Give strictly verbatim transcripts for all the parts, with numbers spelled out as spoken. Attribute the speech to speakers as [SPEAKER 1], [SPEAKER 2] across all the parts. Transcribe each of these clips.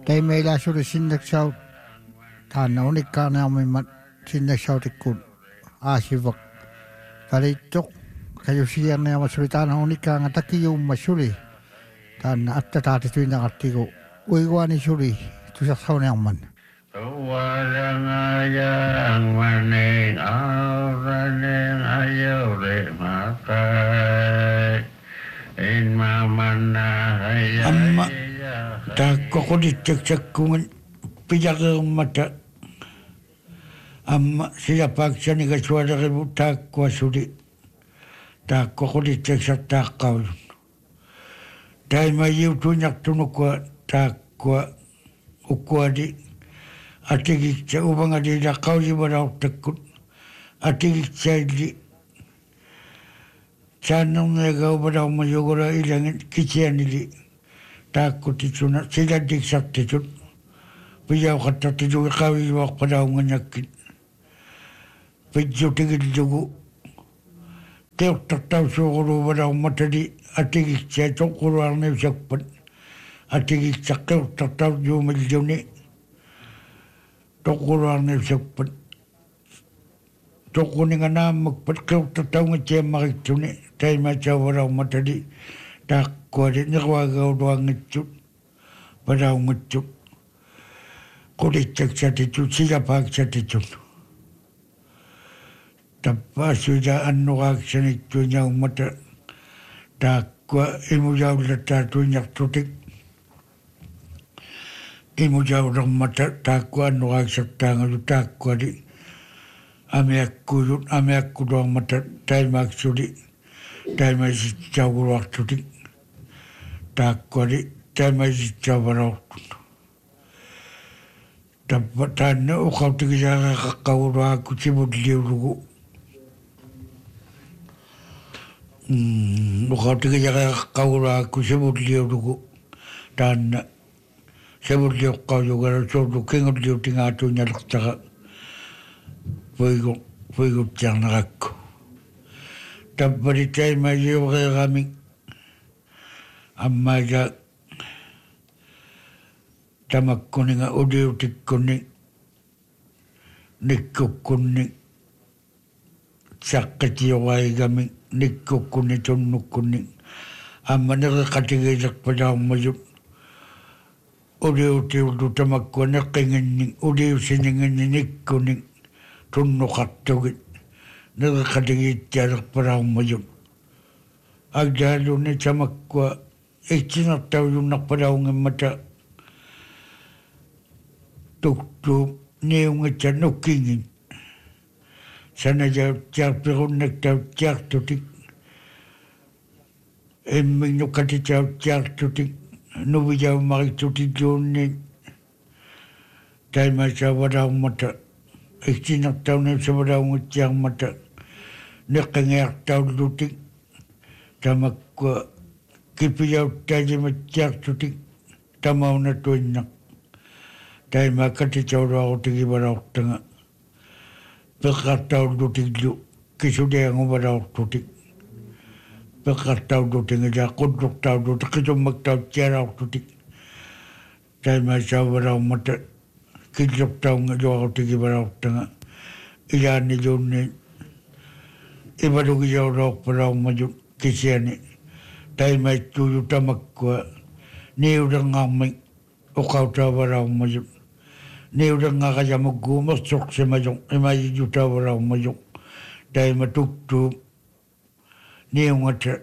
[SPEAKER 1] Tai meillä suri sinne sau tanna unikkaana amimmat sinne sautikkuun aasivak valittok kayu siarne ama suri tanna unikkaana takiumma suri tanna atta taati tuina artiku uiguani suri tusak saune amman
[SPEAKER 2] Tuwarang ayang maning auraning ayure makai in mamana hayaya
[SPEAKER 3] amma ta kokodit cek-cekungan pijaga mata amma sila paksani ka suara ribu ta kwa sudi ta kokodit cek ta kau ta ma yu tunyak tunu kwa ta kwa ukwa di atigik ca ubang adi da kau di barau tekut atigik ca di canong nega barau mayogora ilang kician di takut itu nak sila dik sakti tu pijau kata tu juga kau iwak barau nganyakit pijau tinggi juga teok tak tahu suruh barau mata di atigik ca cok kurang ni sakpat atigik cakau tak tahu juga majau ni Tokuran ni sepet, tokuning anam makpat kau tahu ngecem marik tu ni, tay macam orang mata di tak kuat ni kau kau doang ngecut, pada ngecut, kau dicek satu tu siapa satu tu, tapi sudah anu action itu nyau mata tak kuat ilmu jauh letak tu nyak tutik. Imu jauh orang mata takwa nuak serta ngalu takwa di ame aku yut ame aku doang mata tai maksudi tai masih jauh waktu di takwa di tai masih jauh waktu dapat tanya ukau tiga jaga kau doang aku cibut liu dulu hmm ukau tiga jaga kau doang aku cibut liu dulu dan sebut dia kau juga suruh kengut dia tinggal tu nyalak cakap, pergi pergi jangan aku. Tapi berita macam kami, amma ja, tamak kuning audio tik kuning, nikku kuning, sakit jiwa kami nikku kuning tunuk kuning, amma nak katiga jak pada maju. Udah udah udah tamak kuning kengen, udah senengan nik kuning, tunuk katuh, nak katiga jarak pada maju. Agak lu ni tamak kuah, ikhlas nak tahu nak pada orang mata, tuk tuk ni orang canuk kingin, sana jauh jauh perun nak tahu jauh tutik, emang nak kati jauh jauh tutik. Nubi jauh mari tuti joni, tay macam pada mata, ikhlas nak tahu ni sepada orang mata, nak kengar tahu tuti, tamak ko kipi jauh tay macam tuti, tamau na tu nak, tay macam tu jauh orang tinggi pada tengah, pekat tahu tuti ju, kisudah yang pada tuti. Pekat tahu tu tinggal jah kuduk tahu tu kecumak tahu cara tu tik. Saya macam berau mata kejap tahu ngejauh tinggi berau tengah. Ia ni jauh ni ibadah jauh rau berau maju kisian ni. Saya macam tu juta makwa ni udah ngamik ukau tahu berau maju. Ni udah ngakaja magu masuk semaju imai juta berau maju. Saya macam tu ni ngata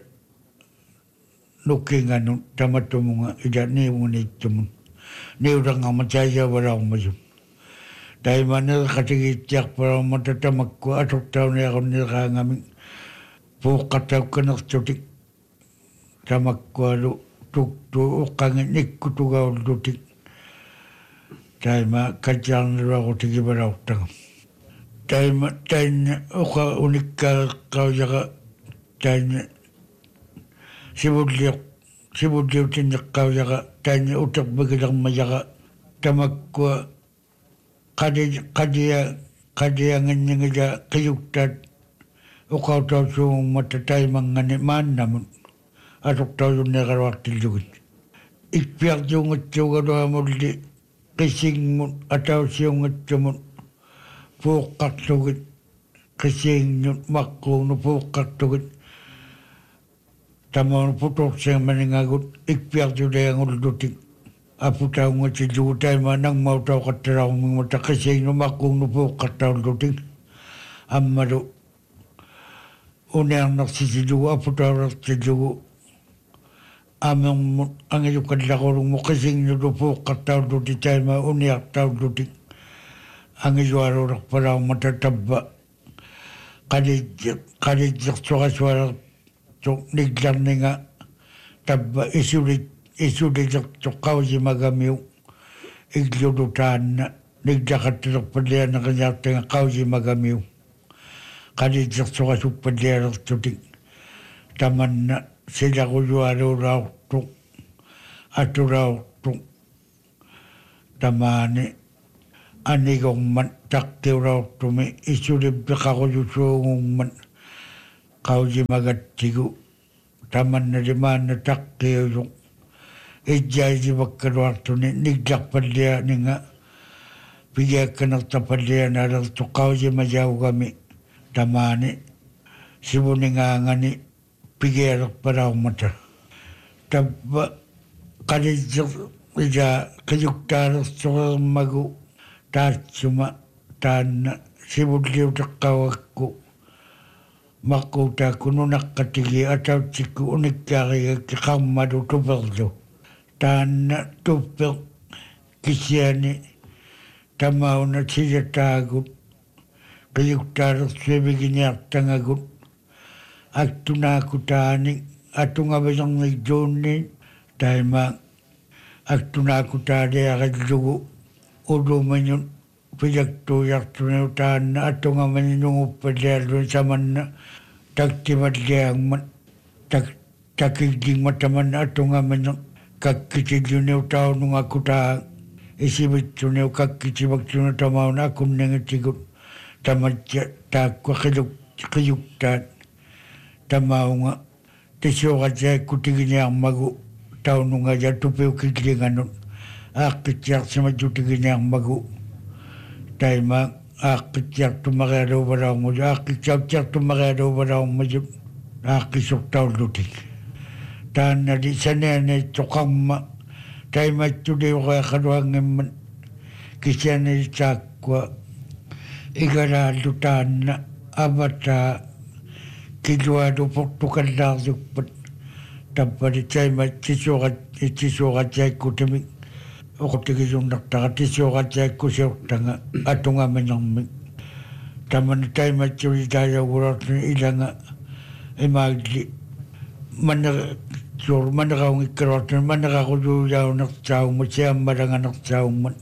[SPEAKER 3] nukingan tamat tumunga ida ni muni tumun ni udah ngamat saya barang maju dari mana katigi cak barang mata tamak ku atuk tahun ni akon ni kangami pu kata kena cutik tamak ku alu tuk tu kangen nik ku tu kau tutik dari ma kacang ni aku tigi barang tang dari ma tanya uka unik kau jaga tanya sebut dia sebut dia tindak kau jaga tanya utak begitu majaga tamak ku kadi kadi kadi yang ngenga kayuktat ukau tahu semua mata tay mangane mana mun atuk tahu negara waktu juga ikpiak juga juga doa mudi kisingmun atau siungatsumun puuqqarlugit qisiingnut maqquunu puuqqartugit tamaunu putorsiamaningagut ikpiartuleangullutik aputaungatillugu taima nangmautauqattaraumingmata qisiingnu maqquunu puuqqartaullutik ammalu unearnarsitillugu aputaurartillugu amengmut angilukallaqulugmu qisiingnu puuqqartaullutik taima uniartaullutik angiyuaruraqpalaummata tabba qalijjiq qalijjiqsuqasuarartuq niglarninga tabba isulit isulilertuq qaujimagamiu iglulutaanna niglaqattilerpallianaqañaartanga qaujimagamiu qalijjiqsuqasuppallialertutik tamanna silaquyuaruuraortuq aturaortuq tamaani anigongman takkiuraortumi isulippiqaquyusuungungman qaujimagatsigu tamannalimaanna takkiuyuq ijjaisivakkaluartuni niglarpallianinga pigiakkanartapallianaalertu qaujimajaugami tamaani sivuningaangani pigialerpalaummata tabba qalijjiq ija qiyuktaalersuqermagu taatsuma taanna sivulliuteqqavakku maqquutaakku nunaqqatigi atautsikku unikkaarigakki qarmalu tuperlu taanna tuppeq kisiani tamauna silataagut qiyuktaalersuiviginiartangagut aktunaaku taani atungavalerniktuunni taima aktunaaku taaliaqallugu ulumañun pijaktuuyartuneu taanna atungamaninunguppalliallun samanna taktimalliangman tak takigdingma tamanna atungamanin kakkitilluneu taunungaku taa isivitsuneu kakkitivaktunu tamauna akunnangatigut tamatja taakwa qiluk qiyuktaat tamaunga tisioqajaakku tiginiarmagu taununga ja tupiukillinganut aaqqitsiarsimatutiginearmagu taima aaqqitsiartumarialuuvalaungulu aaqqitsautiartumarialuuvalaummayut aaqqissortaullutik taannali saneaneitsoqarma taimattuliureaqaluanngimman kisianilitsaakua igalaallu taanna avataa kilualu portukallaarluppat tappali taimat tisuuqat tisuuqatsaikkutamik oqutigisunnertaqa tisuuqatsaikkusiortanga atungamanermik tamana taimatsuli taayagulortuni ilanga imaagli manera sur maneraungikkalortuni maneraquluyaunertsaummat siammalanganertsaummat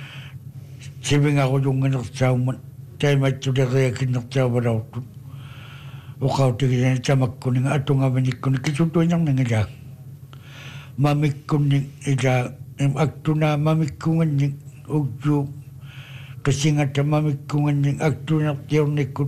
[SPEAKER 3] sivingaqullunginertsaummat taimatsuleriakinnertsaavalaortut uqautigisani tamakkuninga atungamanikkunik kisutuinerningilaak mamikkunnik ilaa im aktuna mamikkungannik ugjuuk qisingata mamikkungannik aktunartiornikkut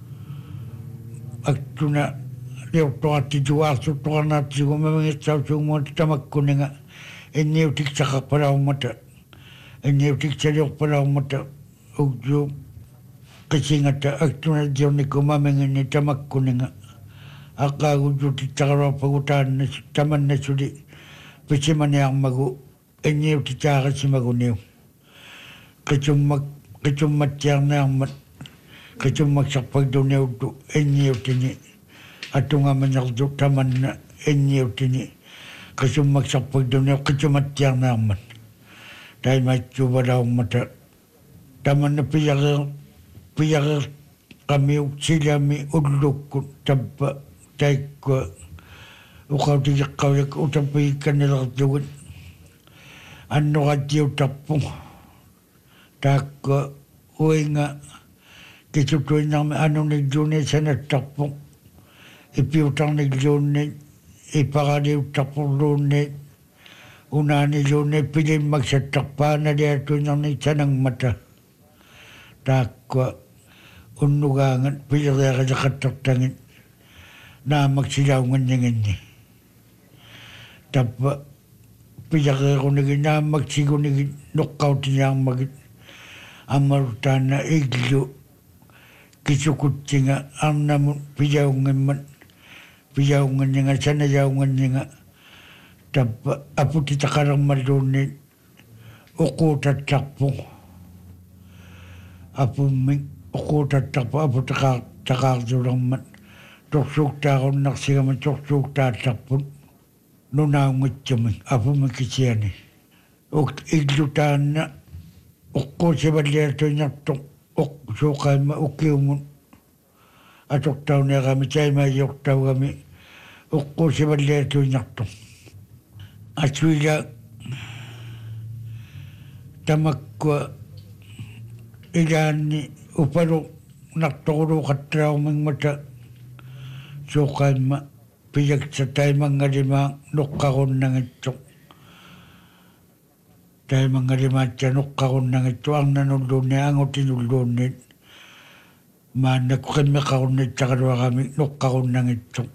[SPEAKER 3] aktuna liortoqattituaarsuttоqarnaatigu mamingitsausuumuata tamakkuninga inniutiksaqarpalaummata inniutiksaliorpalaummata ugjuuk qisingata aktunartiornikku mamingini tamakkuninga aqaagujutittaqaruarpagu taanna tamannasuli pisimaniarmagu inniutitaaqasimaguniu qitsummak qitsummatsiarniarmat qitsummaksarpagtuniuttu inniutini atungamanerlu tamanna inniutini qitsummaksarpagtuniu qitsumatsiarniarmat taimaitsuvalaumata tamanna piyareer piyareer qamiu silami ullukkut tappa taikkua uqautigiqqavak utapigikkanelertugut annoqatiutarpu taakka uinga kisutuinarmi anunilluuni sanattarpu ipiutarnilluunni ipaqaliuttarpurluunni unaanilluunni pilimmaksattarpaanaliatuinarni sanangmata taakka unnugaangat pileriaqaliqattartangit naamaksilaunganninginni tappa pijakeerunnigin naammaksigunigin nuqqautiniarmagit ammarutaana iglu kisukutsinga arnamun pijaungemman pijaungenninga sanajaungenninga tappa aputitaqalermalluunni uquutattarpu apummin uquutattarpu aputaqaar taqaartulermat torsuuktaarunnarsigaman torsuuktaallarput nunaungitsumi apumikisiani uk iglutaanna uqquusivalliatuinartoq uq suuqaimma ukiumun atortauneerami taimaayortaugami uqquusivalliatuinartoq asuila tamakkua ilaanni upalu nartoruuqattaraumingmata suuqaimma pijaksa taimangalimaa nuqqarunnangitsoq taimangalimaatsa nuqqarunnangitsu arnanulluunni angutinulluunni maannaku qimmeqarunnitaqaluarami nuqqarunnangitsoq